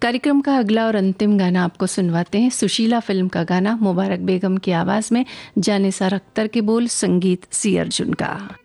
कार्यक्रम का अगला और अंतिम गाना आपको सुनवाते हैं। सुशीला फिल्म का गाना, मुबारक बेगम की आवाज़ में, जानिसार अख्तर के बोल, संगीत सी अर्जुन का।